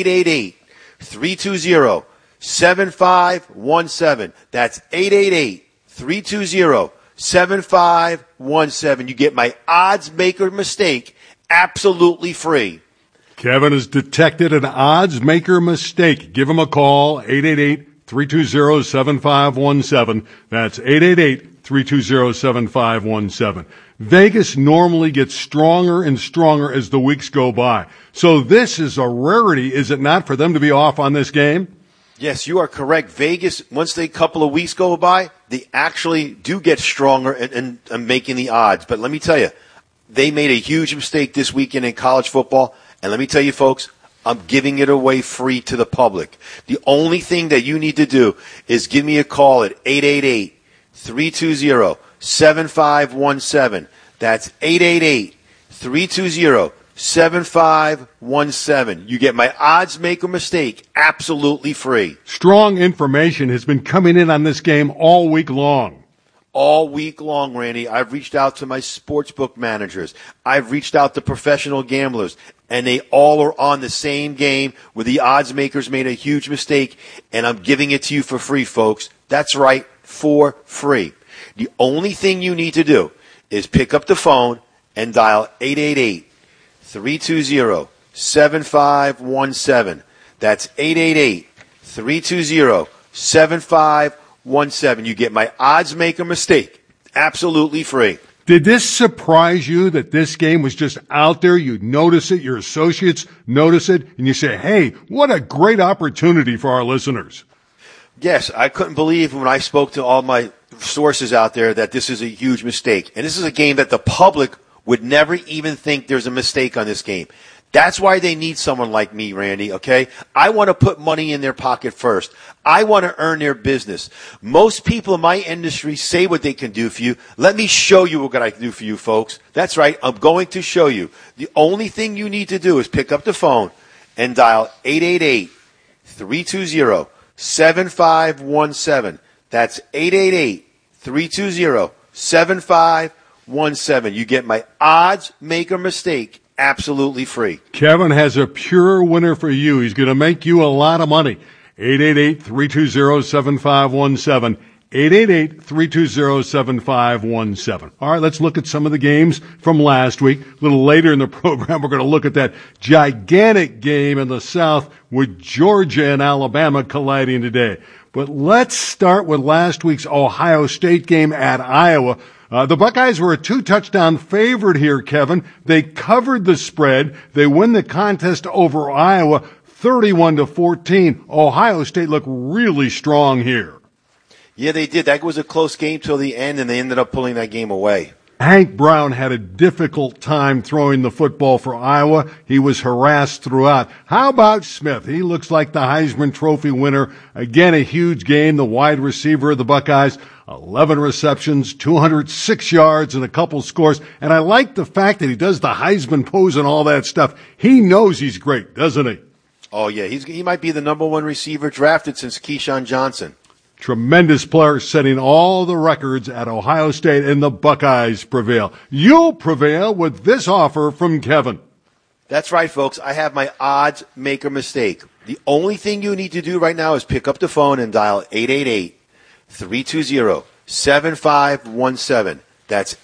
888-320-7517. That's 888-320-7517. You get my odds maker mistake absolutely free. Kevin has detected an odds maker mistake. Give him a call, 888-320-7517. That's 888-320-7517. Vegas normally gets stronger and stronger as the weeks go by. So this is a rarity, is it not, for them to be off on this game? Yes, you are correct. Vegas, once they couple of weeks go by, they actually do get stronger and making the odds. But let me tell you, they made a huge mistake this weekend in college football. And let me tell you, folks, I'm giving it away free to the public. The only thing that you need to do is give me a call at 888-320-7517. That's 888-320-7517. You get my odds maker mistake absolutely free. Strong information has been coming in on this game all week long. All week long, Randy, I've reached out to my sportsbook managers. I've reached out to professional gamblers, and they all are on the same game where the odds makers made a huge mistake, and I'm giving it to you for free, folks. That's right, for free. The only thing you need to do is pick up the phone and dial 888-320-7517. That's 888-320-7517. 17. You get my odds maker mistake absolutely free. Did this surprise you that this game was just out there? You notice it, your associates notice it, and you say, hey, what a great opportunity for our listeners. Yes, I couldn't believe when I spoke to all my sources out there that this is a huge mistake. And this is a game that the public would never even think there's a mistake on this game. That's why they need someone like me, Randy, okay? I want to put money in their pocket first. I want to earn their business. Most people in my industry say what they can do for you. Let me show you what I can do for you, folks. That's right. I'm going to show you. The only thing you need to do is pick up the phone and dial 888-320-7517. That's 888-320-7517. You get my odds maker mistake absolutely free. Kevin has a pure winner for you. He's going to make you a lot of money. 888-320-7517. 888-320-7517. All right, let's look at some of the games from last week. A little later in the program, we're going to look at that gigantic game in the South with Georgia and Alabama colliding today. But let's start with last week's Ohio State game at Iowa. The Buckeyes were a 2-touchdown favorite here, Kevin. They covered the spread. They win the contest over Iowa 31-14. Ohio State looked really strong here. Yeah, they did. That was a close game till the end, and they ended up pulling that game away. Hank Brown had a difficult time throwing the football for Iowa. He was harassed throughout. How about Smith? He looks like the Heisman Trophy winner. Again, a huge game. The wide receiver of the Buckeyes, 11 receptions, 206 yards, and a couple scores. And I like the fact that he does the Heisman pose and all that stuff. He knows he's great, doesn't he? Oh, yeah. He might be the number one receiver drafted since Keyshawn Johnson. Tremendous player, setting all the records at Ohio State, and the Buckeyes prevail. You'll prevail with this offer from Kevin. That's right, folks. I have my odds maker mistake. The only thing you need to do right now is pick up the phone and dial 888-320-7517. That's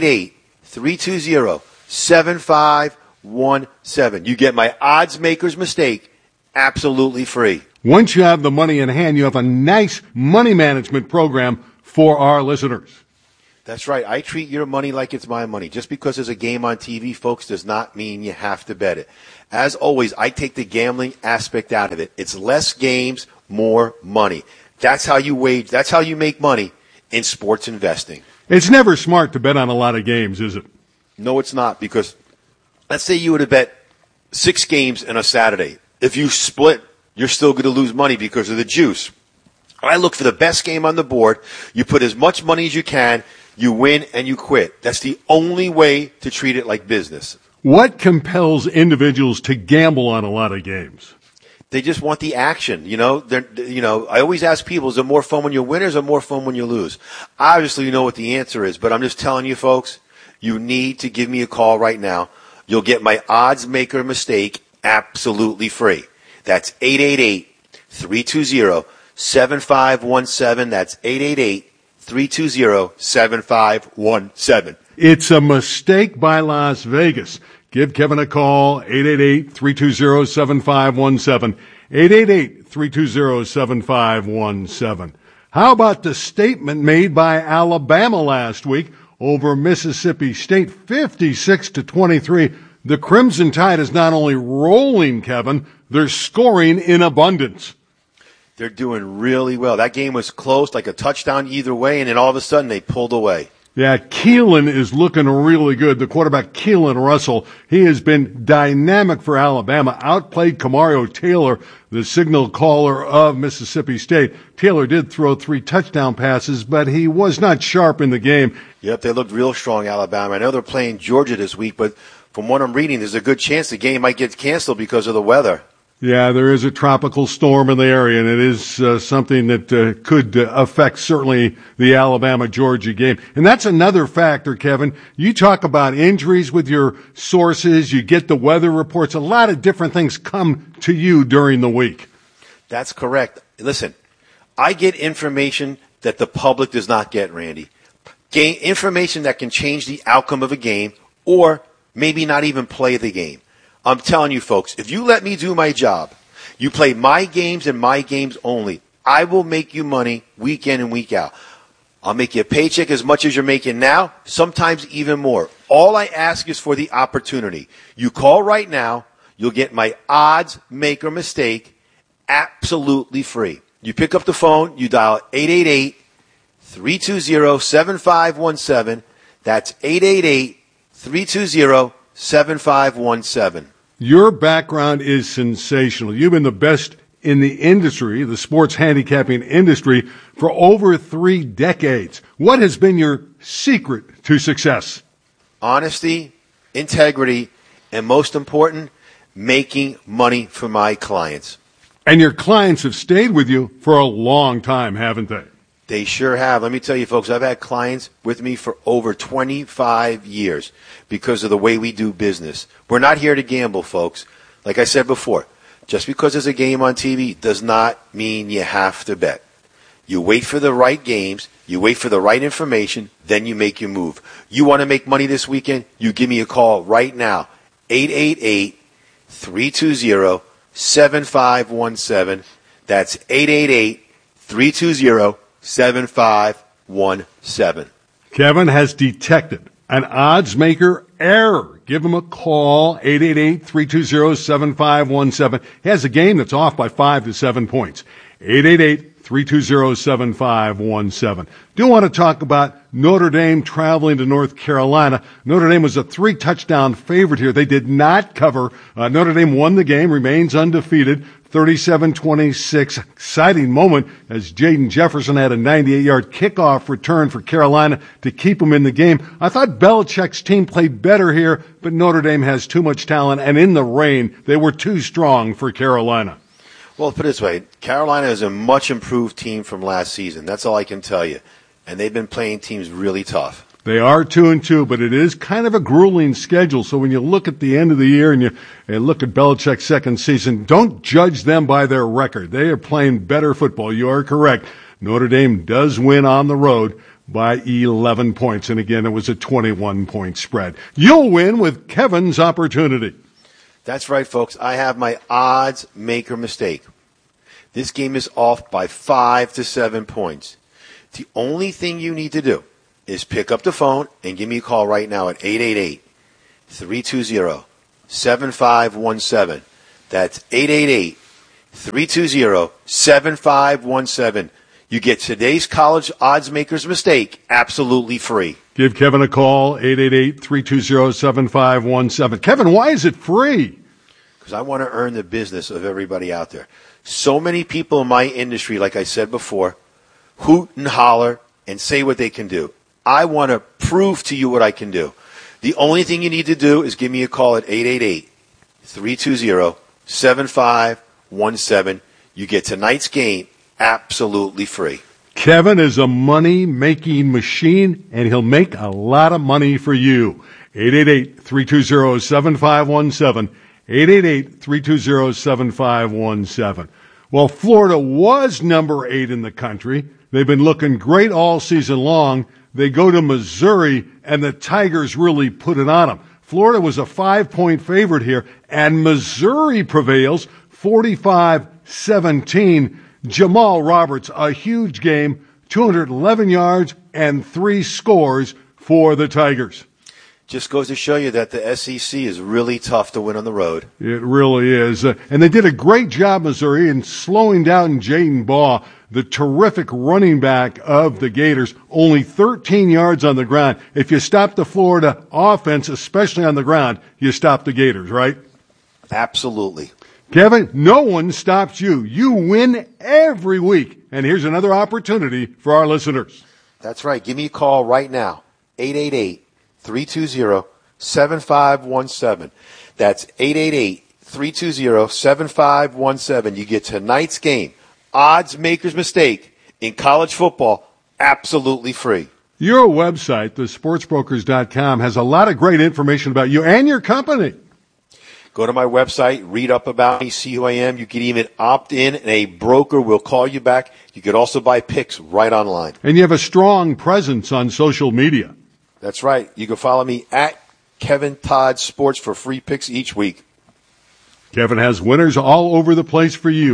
888-320-7517. You get my odds maker's mistake absolutely free. Once you have the money in hand, you have a nice money management program for our listeners. That's right. I treat your money like it's my money. Just because there's a game on TV, folks, does not mean you have to bet it. As always, I take the gambling aspect out of it. It's less games, more money. That's how you wage. That's how you make money in sports investing. It's never smart to bet on a lot of games, is it? No, it's not, because let's say you would have bet 6 games in a Saturday. If you split, you're still going to lose money because of the juice. I look for the best game on the board. You put as much money as you can. You win and you quit. That's the only way to treat it like business. What compels individuals to gamble on a lot of games? They just want the action. I always ask people, is it more fun when you win or is it more fun when you lose? Obviously, you know what the answer is, but I'm just telling you, folks, you need to give me a call right now. You'll get my odds maker mistake absolutely free. That's 888-320-7517. That's 888-320-7517. It's a mistake by Las Vegas. Give Kevin a call, 888-320-7517. 888-320-7517. How about the statement made by Alabama last week over Mississippi State, 56-23? The Crimson Tide is not only rolling, Kevin, they're scoring in abundance. They're doing really well. That game was close, like a touchdown either way, and then all of a sudden they pulled away. Yeah, Keelan is looking really good. The quarterback, Keelan Russell, he has been dynamic for Alabama. Outplayed Kamario Taylor, the signal caller of Mississippi State. Taylor did throw 3 touchdown passes, but he was not sharp in the game. Yep, they looked real strong, Alabama. I know they're playing Georgia this week, but from what I'm reading, there's a good chance the game might get canceled because of the weather. Yeah, there is a tropical storm in the area, and it is something that could affect certainly the Alabama-Georgia game. And that's another factor, Kevin. You talk about injuries with your sources. You get the weather reports. A lot of different things come to you during the week. That's correct. Listen, I get information that the public does not get, Randy. Information that can change the outcome of a game or maybe not even play the game. I'm telling you, folks, if you let me do my job, you play my games and my games only, I will make you money week in and week out. I'll make you a paycheck as much as you're making now, sometimes even more. All I ask is for the opportunity. You call right now, you'll get my odds maker mistake absolutely free. You pick up the phone, you dial 888-320-7517. That's 888-320-7517. Your background is sensational. You've been the best in the industry, the sports handicapping industry, for over 3 decades. What has been your secret to success? Honesty, integrity, and most important, making money for my clients. And your clients have stayed with you for a long time, haven't they? They sure have. Let me tell you, folks, I've had clients with me for over 25 years because of the way we do business. We're not here to gamble, folks. Like I said before, just because there's a game on TV does not mean you have to bet. You wait for the right games, you wait for the right information, then you make your move. You want to make money this weekend? You give me a call right now, 888-320-7517. That's 888-320-7517. Kevin has detected an odds maker error. Give him a call, 888-320-7517. He has a game that's off by 5 to 7 points. 888-320-7517. 888-320-7517. Do want to talk about Notre Dame traveling to North Carolina. Notre Dame was a 3-touchdown favorite here. They did not cover. Notre Dame won the game, remains undefeated. 37-26, exciting moment as Jaden Jefferson had a 98-yard kickoff return for Carolina to keep them in the game. I thought Belichick's team played better here, but Notre Dame has too much talent, and in the rain, they were too strong for Carolina. Well, put it this way, Carolina is a much improved team from last season. That's all I can tell you. And they've been playing teams really tough. They are 2-2, but it is kind of a grueling schedule. So when you look at the end of the year and you look at Belichick's second season, don't judge them by their record. They are playing better football. You are correct. Notre Dame does win on the road by 11 points. And again, it was a 21-point spread. You'll win with Kevin's opportunity. That's right, folks. I have my odds maker mistake. This game is off by 5 to 7 points. The only thing you need to do is pick up the phone and give me a call right now at 888-320-7517. That's 888-320-7517. You get today's college odds maker's mistake absolutely free. Give Kevin a call, 888-320-7517. Kevin, why is it free? Because I want to earn the business of everybody out there. So many people in my industry, like I said before, hoot and holler and say what they can do. I want to prove to you what I can do. The only thing you need to do is give me a call at 888-320-7517. You get tonight's game absolutely free. Kevin is a money-making machine, and he'll make a lot of money for you. 888-320-7517. 888-320-7517. Well, Florida was number 8 in the country. They've been looking great all season long. They go to Missouri, and the Tigers really put it on them. Florida was a 5-point favorite here, and Missouri prevails 45-17. Jamal Roberts, a huge game, 211 yards and 3 scores for the Tigers. Just goes to show you that the SEC is really tough to win on the road. It really is. And they did a great job, Missouri, in slowing down Jaden Baugh, the terrific running back of the Gators. Only 13 yards on the ground. If you stop the Florida offense, especially on the ground, you stop the Gators, right? Absolutely. Kevin, no one stops you. You win every week. And here's another opportunity for our listeners. That's right. Give me a call right now. 888-320-7517. That's 888-320-7517. You get tonight's game, odds maker's mistake in college football, absolutely free. Your website, thesportsbrokers.com, has a lot of great information about you and your company. Go to my website, read up about me, see who I am. You can even opt in, and a broker will call you back. You could also buy picks right online. And you have a strong presence on social media. That's right. You can follow me at Kevin Todd Sports for free picks each week. Kevin has winners all over the place for you.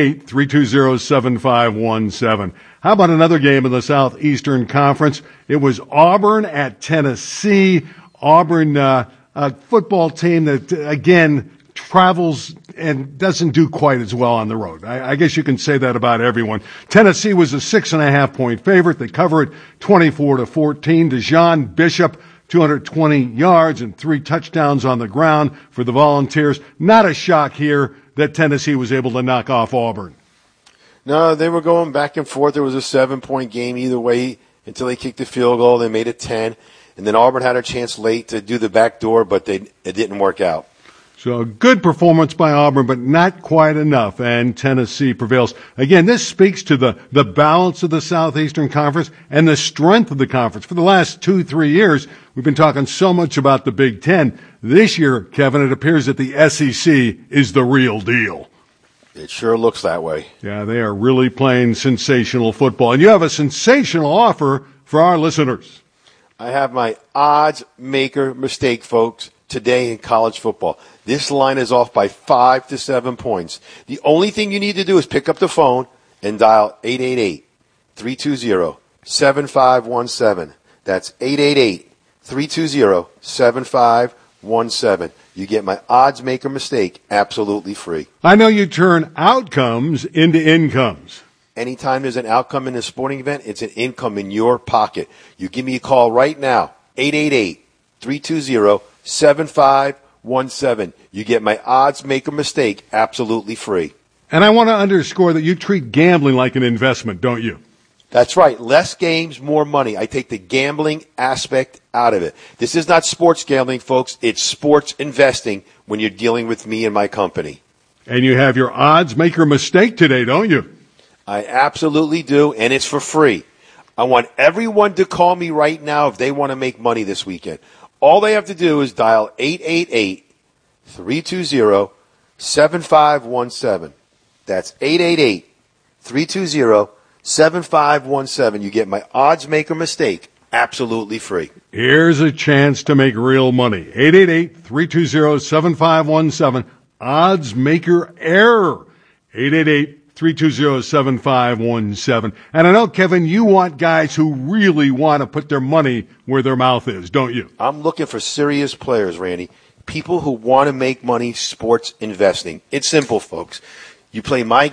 888-320-7517. How about another game in the Southeastern Conference? It was Auburn at Tennessee. Auburn, a football team that, again, travels and doesn't do quite as well on the road. I guess you can say that about everyone. Tennessee was a 6.5-point favorite. They cover it 24-14. DeJon Bishop, 220 yards and 3 touchdowns on the ground for the Volunteers. Not a shock here that Tennessee was able to knock off Auburn. No, they were going back and forth. There was a 7-point game either way until they kicked the field goal. They made it 10. And then Auburn had a chance late to do the back door, but it didn't work out. So a good performance by Auburn, but not quite enough, and Tennessee prevails. Again, this speaks to the balance of the Southeastern Conference and the strength of the conference. For the last 2-3 years, we've been talking so much about the Big Ten. This year, Kevin, it appears that the SEC is the real deal. It sure looks that way. Yeah, they are really playing sensational football. And you have a sensational offer for our listeners. I have my odds maker mistake, folks, today in college football. This line is off by 5 to 7 points. The only thing you need to do is pick up the phone and dial 888-320-7517. That's 888-320-7517. You get my odds maker mistake absolutely free. I know you turn outcomes into incomes. Anytime there's an outcome in a sporting event, it's an income in your pocket. You give me a call right now, 888-320-7517. You get my Odds Make a Mistake absolutely free. And I want to underscore that you treat gambling like an investment, don't you? That's right. Less games, more money. I take the gambling aspect out of it. This is not sports gambling, folks. It's sports investing when you're dealing with me and my company. And you have your Odds Make a Mistake today, don't you? I absolutely do, and it's for free. I want everyone to call me right now if they want to make money this weekend. All they have to do is dial 888-320-7517. That's 888-320-7517. You get my Odds Make a Mistake absolutely free. Here's a chance to make real money. 888-320-7517. Odds Maker Error. 888-320-7517. And I know, Kevin, you want guys who really want to put their money where their mouth is, don't you? I'm looking for serious players, Randy. People who want to make money sports investing. It's simple, folks. You play my